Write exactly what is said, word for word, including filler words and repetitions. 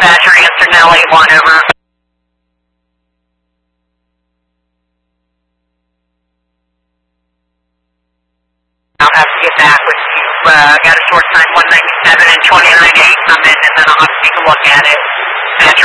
Badger, answer now eight one, over. I'll have to get back with you. Uh, got a source time one ninety-seven and twenty-nine eight come in, and then I'll have to take a look at it. Badger